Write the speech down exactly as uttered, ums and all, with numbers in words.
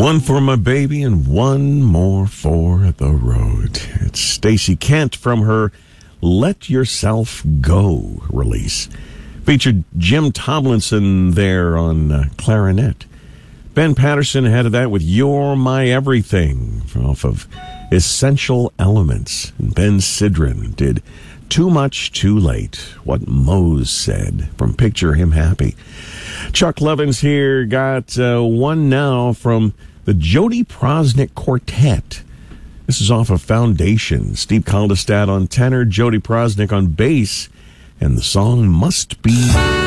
One for my baby and one more for the road. It's Stacey Kent from her Let Yourself Go release. Featured Jim Tomlinson there on uh, clarinet. Ben Patterson ahead of that with You're My Everything off of Essential Elements. And Ben Sidran did Too Much Too Late, What Mose Said from Picture Him Happy. Chuck Levins here got uh, one now from the Jody Prosnick Quartet. This is off of Foundation. Steve Kaldestad on tenor, Jody Prosnick on bass, and the song Must Be